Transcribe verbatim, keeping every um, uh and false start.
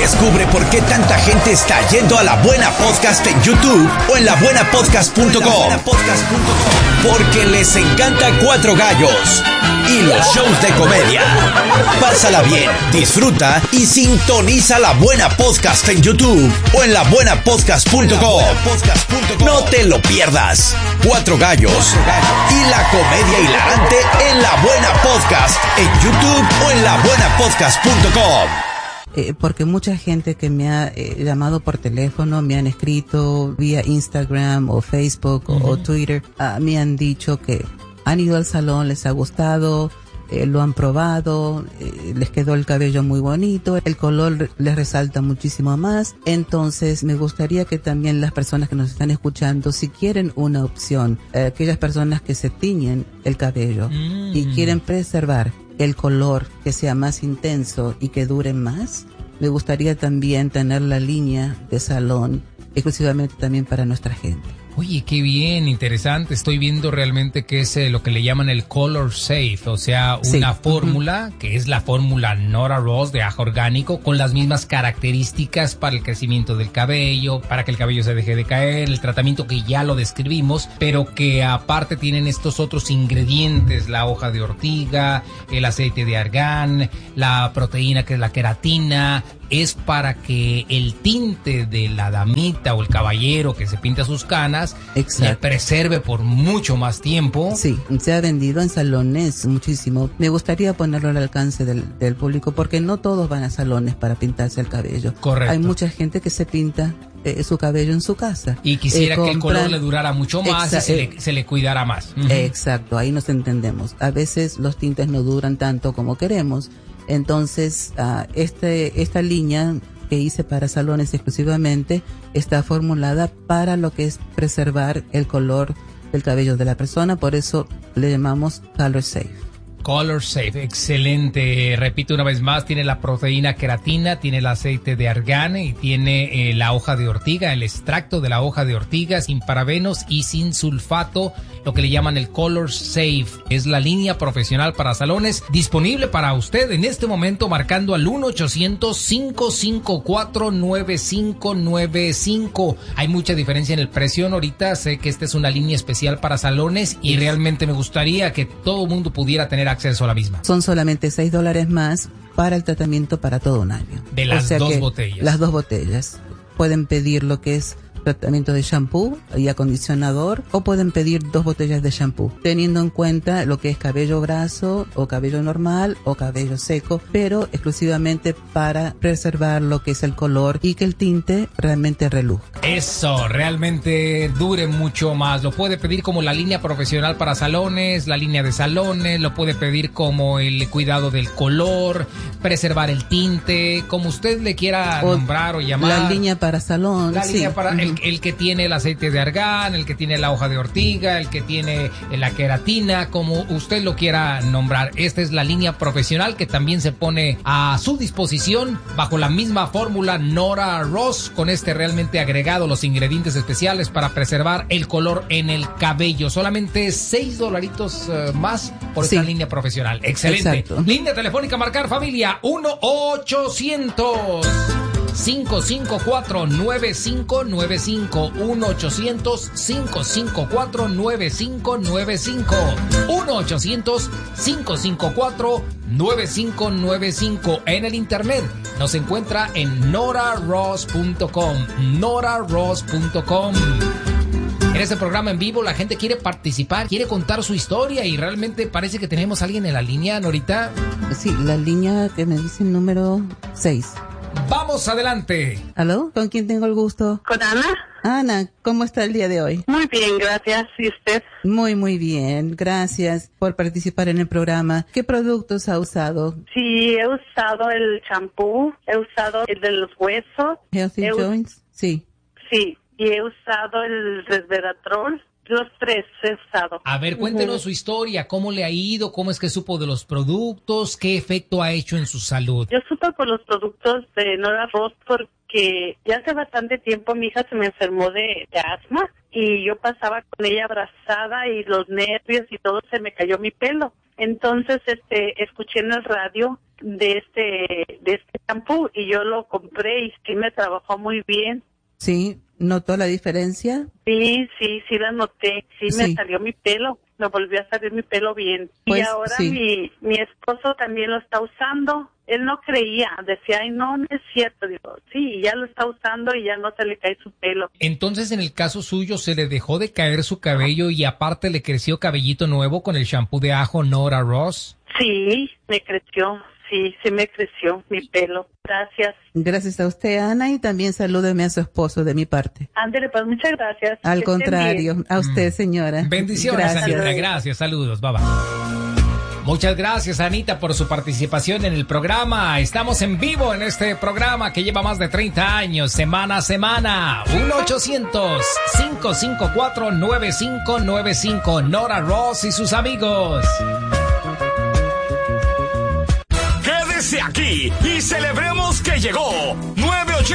Descubre por qué tanta gente está yendo a La Buena Podcast en YouTube o en la buena podcast punto com. Porque les encanta Cuatro Gallos y los shows de comedia. Pásala bien, disfruta y sintoniza La Buena Podcast en YouTube o en la buena podcast punto com. No te lo pierdas. Cuatro Gallos y la comedia hilarante en La Buena Podcast en YouTube o en la buena podcast punto com. Eh, porque mucha gente que me ha eh, llamado por teléfono, me han escrito vía Instagram o Facebook uh-huh. o, o Twitter, uh, me han dicho que han ido al salón, les ha gustado, eh, lo han probado, eh, les quedó el cabello muy bonito, el color les resalta muchísimo más. Entonces me gustaría que también las personas que nos están escuchando, si quieren una opción, eh, aquellas personas que se tiñen el cabello mm. y quieren preservar el color que sea más intenso y que dure más, me gustaría también tener la línea de salón exclusivamente también para nuestra gente. Oye, qué bien, interesante. Estoy viendo realmente que es eh, lo que le llaman el Color Safe, o sea, una sí. fórmula uh-huh. que es la fórmula Nora Ross de ajo orgánico con las mismas características para el crecimiento del cabello, para que el cabello se deje de caer, el tratamiento que ya lo describimos, pero que aparte tienen estos otros ingredientes, la hoja de ortiga, el aceite de argán, la proteína que es la queratina. Es para que el tinte de la damita o el caballero que se pinta sus canas le preserve por mucho más tiempo. Sí, se ha vendido en salones muchísimo. Me gustaría ponerlo al alcance del, del público porque no todos van a salones para pintarse el cabello. Correcto. Hay mucha gente que se pinta eh, su cabello en su casa. Y quisiera eh, compran... que el color le durara mucho más Exa- y se le, se le cuidara más. Uh-huh. Exacto, ahí nos entendemos. A veces los tintes no duran tanto como queremos. Entonces, uh, este, esta línea que hice para salones exclusivamente está formulada para lo que es preservar el color del cabello de la persona, por eso le llamamos Color Safe. Color Safe, excelente. Repito una vez más, tiene la proteína queratina, tiene el aceite de argán y tiene eh, la hoja de ortiga, el extracto de la hoja de ortiga sin parabenos y sin sulfato, lo que le llaman el Color Safe. Es la línea profesional para salones disponible para usted en este momento marcando al uno ochocientos, cinco cinco cuatro, nueve cinco nueve cinco. Hay mucha diferencia en el precio ahorita. Sé que esta es una línea especial para salones y realmente me gustaría que todo el mundo pudiera tener acceso a la misma. Son solamente seis dólares más para el tratamiento para todo un año. De las o sea dos que botellas. Las dos botellas. Pueden pedir lo que es tratamiento de shampoo y acondicionador o pueden pedir dos botellas de shampoo, teniendo en cuenta lo que es cabello graso o cabello normal o cabello seco, pero exclusivamente para preservar lo que es el color y que el tinte realmente reluzca. Eso, realmente dure mucho más. Lo puede pedir como la línea profesional para salones, la línea de salones, lo puede pedir como el cuidado del color, preservar el tinte, como usted le quiera o nombrar o llamar. La línea para salón. La sí. línea para... Uh-huh. El, el que tiene el aceite de argán, el que tiene la hoja de ortiga, el que tiene la queratina, como usted lo quiera nombrar. Esta es la línea profesional que también se pone a su disposición bajo la misma fórmula Nora Ross, con este realmente agregado los ingredientes especiales para preservar el color en el cabello. Solamente seis dolaritos uh, más por esta sí. línea profesional. Excelente. Exacto. Línea telefónica marcar familia uno ochocientos, cinco cinco cuatro, nueve cinco nueve cinco, uno ochocientos, cinco cinco cuatro, nueve cinco nueve cinco, uno ochocientos, cinco cinco cuatro, nueve cinco nueve cinco. En el internet nos encuentra en nora ross punto com, nora ross punto com. En este programa en vivo la gente quiere participar, quiere contar su historia y realmente parece que tenemos a alguien en la línea, Norita. Sí, la línea que me dice el número seis. Vamos adelante. ¿Aló? ¿Con quién tengo el gusto? ¿Con Ana? Ana, ¿cómo está el día de hoy? Muy bien, gracias. ¿Y usted? Muy, muy bien. Gracias por participar en el programa. ¿Qué productos ha usado? Sí, he usado el champú, he usado el de los huesos. Healthy he Joints, us- sí. Sí, y he usado el resveratrol. Los tres he usado. A ver, cuéntenos uh-huh. su historia, cómo le ha ido, cómo es que supo de los productos, qué efecto ha hecho en su salud. Yo supe por los productos de Nora Ross porque ya hace bastante tiempo mi hija se me enfermó de, de asma y yo pasaba con ella abrazada y los nervios y todo, se me cayó mi pelo. Entonces este escuché en el radio de este de este shampoo y yo lo compré y sí me trabajó muy bien. Sí, ¿notó la diferencia? Sí, sí, sí la noté. Sí, Sí. me salió mi pelo. Me volvió a salir mi pelo bien. Pues, y ahora sí. mi, mi esposo también lo está usando. Él no creía. Decía, ay, no, no es cierto. Digo, sí, ya lo está usando y ya no se le cae su pelo. Entonces, en el caso suyo, ¿se le dejó de caer su cabello y aparte le creció cabellito nuevo con el shampoo de ajo Nora Ross? Sí, me creció. Sí, sí me creció mi pelo. Gracias. Gracias a usted, Ana, y también salúdeme a su esposo de mi parte. Ándele, pues muchas gracias. Al Que estén contrario, bien. a usted, señora. Bendiciones, Gracias. Anita. Gracias, saludos. Bye bye. Muchas gracias, Anita, por su participación en el programa. Estamos en vivo en este programa que lleva más de treinta años, semana a semana. uno ochocientos, cinco cinco cuatro, nueve cinco nueve cinco. Nora Ross y sus amigos. Quédese aquí y celebremos que llegó nueve ochenta.